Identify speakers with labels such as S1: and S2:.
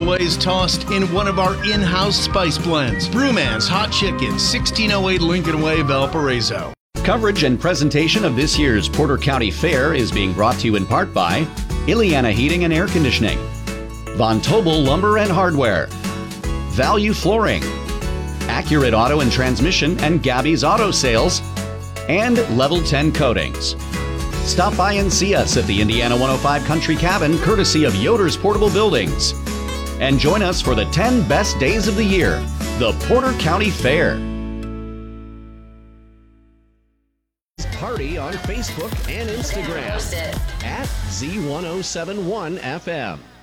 S1: always tossed in one of our in-house spice blends. Brewman's Hot Chicken, 1608 Lincoln Way, Valparaiso.
S2: Coverage and presentation of this year's Porter County Fair is being brought to you in part by Ileana Heating and Air Conditioning, Von Tobel Lumber and Hardware, Value Flooring, Accurate Auto and Transmission and Gabby's Auto Sales, and Level 10 Coatings. Stop by and see us at the Indiana 105 Country Cabin, courtesy of Yoder's Portable Buildings. And join us for the 10 best days of the year, the Porter County Fair. Party on Facebook and Instagram at Z1071 FM.